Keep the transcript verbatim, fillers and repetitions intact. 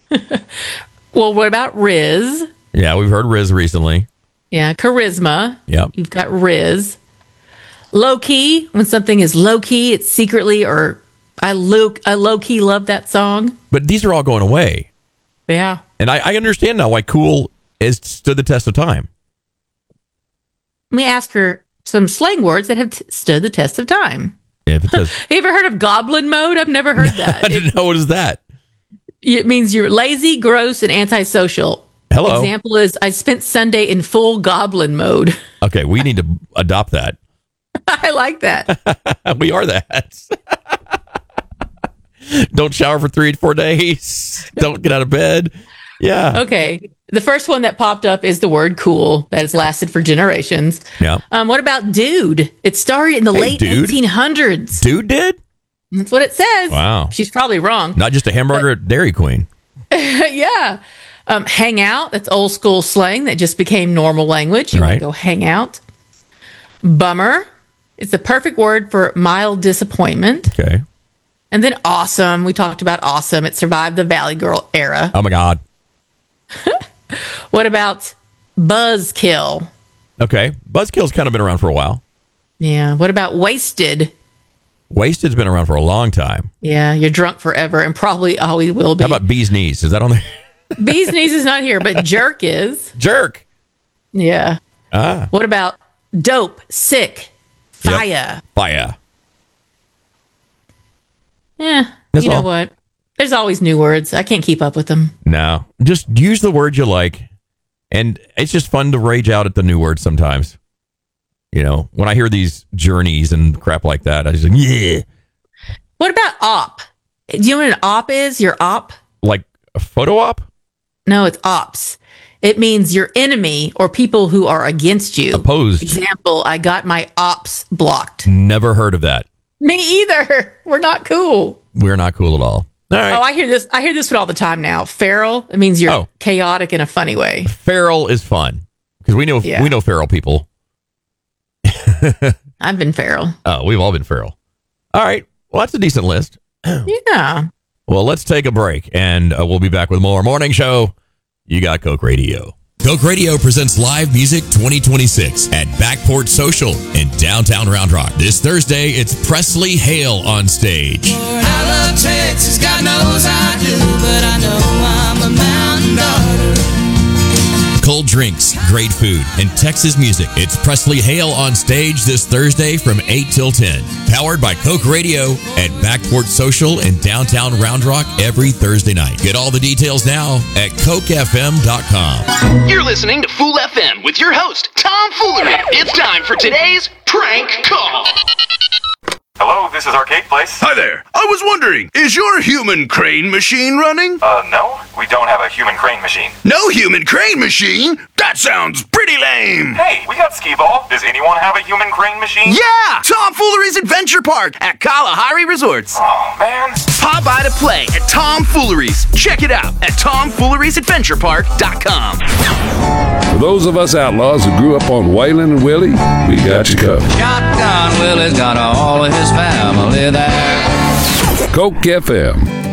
Well, what about Riz? Yeah, we've heard Riz recently. Yeah, charisma. Yep. You've got Riz. Low key, when something is low key, it's secretly, or I low, I low key love that song. But these are all going away. Yeah. And I, I understand now why cool has stood the test of time. Let me ask her some slang words that have t- stood the test of time. Yeah, because Have you ever heard of goblin mode? I've never heard that. I didn't know. What is that? It means you're lazy, gross, and antisocial. Hello. Example is, I spent Sunday in full goblin mode. Okay, we need to adopt that. I like that. We are that. Don't shower for three to four days. Don't get out of bed. Yeah. Okay. The first one that popped up is the word cool. That has lasted for generations. Yeah. Um, what about dude? It started in the Hey, late dude. eighteen hundreds. Dude did? That's what it says. Wow. She's probably wrong. Not just a hamburger at Dairy Queen. Yeah. Um, hang out. That's old school slang that just became normal language. You Right. want to go hang out. Bummer. It's the perfect word for mild disappointment. Okay. And then awesome. We talked about awesome. It survived the Valley Girl era. Oh, my God. What about buzzkill? Okay. Buzzkill's kind of been around for a while. Yeah. What about wasted? Wasted's been around for a long time. Yeah. You're drunk forever and probably always will be. How about bee's knees? Is that on there? Bee's knees is not here, but jerk is. Jerk. Yeah. Ah. What about dope, sick, fire? Yep. Fire. Yeah. That's you know all. what? There's always new words. I can't keep up with them. No. Just use the word you like. And it's just fun to rage out at the new words sometimes. You know, when I hear these journeys and crap like that, I just like, yeah. What about op? Do you know what an op is? Your op? Like a photo op? No, it's ops. It means your enemy or people who are against you. Opposed. Example, I got my ops blocked. Never heard of that. Me either. We're not cool. We're not cool at all. All right. Oh, I hear this. I hear this one all the time now. Feral. It means you're Oh. chaotic in a funny way. Feral is fun because we know Yeah. we know feral people. I've been feral. Oh, we've all been feral. All right. Well, that's a decent list. Yeah. Well, let's take a break, and uh, we'll be back with more Morning Show. You got Coke Radio. Coke Radio presents Live Music twenty twenty-six at Backport Social in downtown Round Rock. This Thursday, it's Presley Hale on stage. I love Texas, God knows I do, but I know I'm a mountain daughter. Cold drinks, great food, and Texas music. It's Presley Hale on stage this Thursday from eight till ten. Powered by Coke Radio at Backport Social in downtown Round Rock every Thursday night. Get all the details now at coke f m dot com. You're listening to Fool F M with your host, Tom Foolery. It's time for today's prank call. Hello, this is Arcade Place. Hi there. I was wondering, is your human crane machine running? Uh, no, we don't have a human crane machine. No human crane machine? That sounds pretty lame. Hey, we got Skee-Ball. Does anyone have a human crane machine? Yeah! Tom Foolery's Adventure Park at Kalahari Resorts. Oh, man. Pop by to play at Tom Foolery's. Check it out at tom fooleries adventure park dot com. For those of us outlaws who grew up on Waylon and Willie, we got you covered. Shotgun Willie's got all of his family there. Coke F M.